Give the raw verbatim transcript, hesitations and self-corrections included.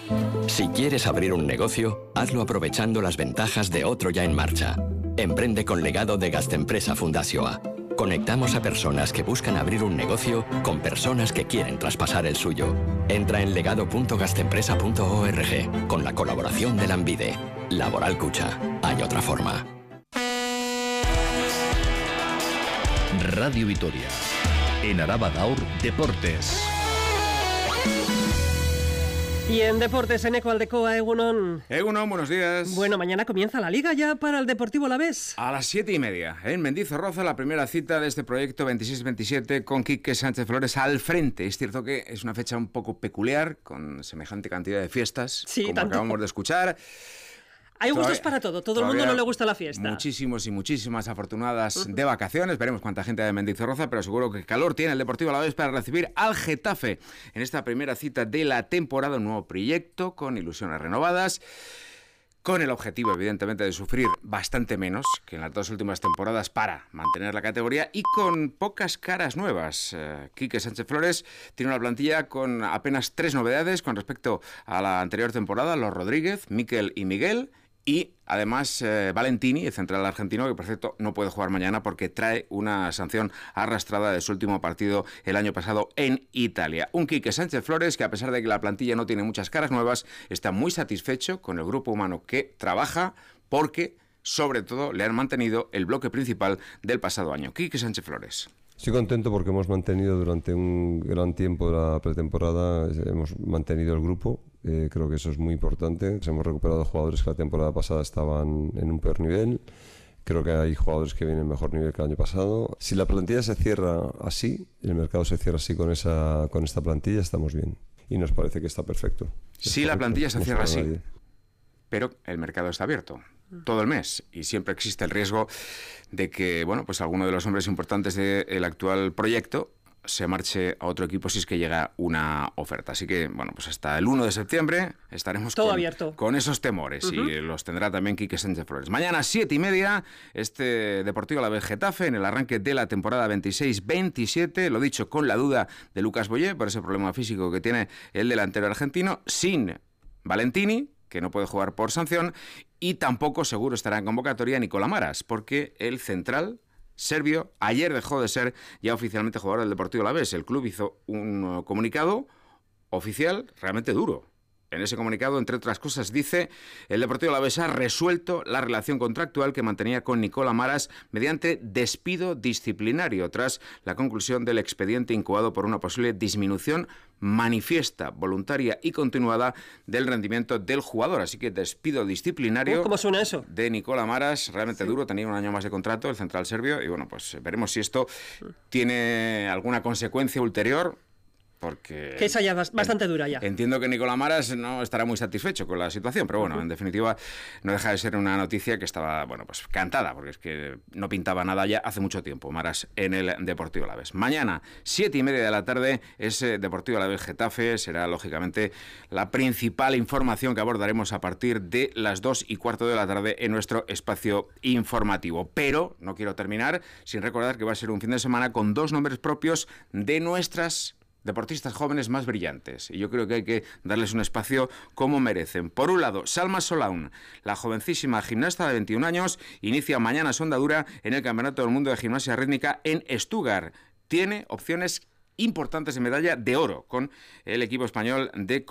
Si quieres abrir un negocio, hazlo aprovechando las ventajas de otro ya en marcha. Emprende con legado de Gastempresa Fundazioa. Conectamos a personas que buscan abrir un negocio con personas que quieren traspasar el suyo. Entra en legado punto gastempresa punto org con la colaboración de Lanbide. Laboral Cucha. Hay otra forma. Radio Vitoria. En Araba Gaur, Deportes. Y en Deportes, Eneco Aldecoa, Egunon. Egunon, buenos días. Bueno, mañana comienza la Liga ya para el Deportivo Alavés. A las siete y media, en Mendizorroza, la primera cita de este proyecto veintiséis veintisiete con Quique Sánchez Flores al frente. Es cierto que es una fecha un poco peculiar, con semejante cantidad de fiestas, sí, como tanto. acabamos de escuchar. Hay gustos para todo, todo el mundo no le gusta la fiesta. Muchísimos y muchísimas afortunadas uh-huh. de vacaciones, veremos cuánta gente hay de Mendizorroza, pero seguro que calor tiene el Deportivo Alavés para recibir al Getafe en esta primera cita de la temporada, un nuevo proyecto con ilusiones renovadas, con el objetivo evidentemente de sufrir bastante menos que en las dos últimas temporadas para mantener la categoría y con pocas caras nuevas. Eh, Quique Sánchez Flores tiene una plantilla con apenas tres novedades con respecto a la anterior temporada, los Rodríguez, Miquel y Miguel. Y además eh, Valentini, el central argentino, que por cierto no puede jugar mañana porque trae una sanción arrastrada de su último partido el año pasado en Italia. Un Quique Sánchez Flores que, a pesar de que la plantilla no tiene muchas caras nuevas, está muy satisfecho con el grupo humano que trabaja porque, sobre todo, le han mantenido el bloque principal del pasado año. Quique Sánchez Flores. Estoy contento porque hemos mantenido durante un gran tiempo de la pretemporada, hemos mantenido el grupo, eh, creo que eso es muy importante. Hemos recuperado jugadores que la temporada pasada estaban en un peor nivel, creo que hay jugadores que vienen en mejor nivel que el año pasado. Si la plantilla se cierra así, el mercado se cierra así con, esa, con esta plantilla, estamos bien y nos parece que está perfecto. Si la plantilla se cierra así, pero el mercado está abierto todo el mes y siempre existe el riesgo de que, bueno, pues alguno de los hombres importantes del actual proyecto se marche a otro equipo si es que llega una oferta. Así que, bueno, pues hasta el uno de septiembre estaremos todo con, abierto. con esos temores uh-huh. y los tendrá también Quique Sánchez Flores. Mañana, siete y media, este Deportivo Alavés Getafe en el arranque de la temporada veintiséis veintisiete, lo dicho, con la duda de Lucas Boyé por ese problema físico que tiene el delantero argentino, sin Valentini, que no puede jugar por sanción, y tampoco seguro estará en convocatoria Nicolás Maras, porque el central serbio ayer dejó de ser ya oficialmente jugador del Deportivo Alavés. El club hizo un comunicado oficial realmente duro. En ese comunicado, entre otras cosas, dice: el Deportivo Alavés ha resuelto la relación contractual que mantenía con Nicolás Maras mediante despido disciplinario tras la conclusión del expediente incubado por una posible disminución manifiesta, voluntaria y continuada del rendimiento del jugador. Así que despido disciplinario. ¿Cómo suena eso? De Nicolás Maras, realmente sí. duro, tenía un año más de contrato, el central serbio, y bueno, pues veremos si esto tiene alguna consecuencia ulterior. Porque que esa ya es bastante dura ya. Entiendo que Nicolás Maras no estará muy satisfecho con la situación, pero bueno, uh-huh. en definitiva no deja de ser una noticia que estaba, bueno, pues cantada, porque es que no pintaba nada ya hace mucho tiempo Maras en el Deportivo Alavés. Mañana, siete y media de la tarde, ese Deportivo Alavés Getafe será lógicamente la principal información que abordaremos a partir de las dos y cuarto de la tarde en nuestro espacio informativo. Pero no quiero terminar sin recordar que va a ser un fin de semana con dos nombres propios de nuestras deportistas jóvenes más brillantes, y yo creo que hay que darles un espacio como merecen. Por un lado, Salma Solaun, la jovencísima gimnasta de veintiún años, inicia mañana su andadura en el Campeonato del Mundo de Gimnasia Rítmica en Stuttgart. Tiene opciones importantes de medalla de oro con el equipo español de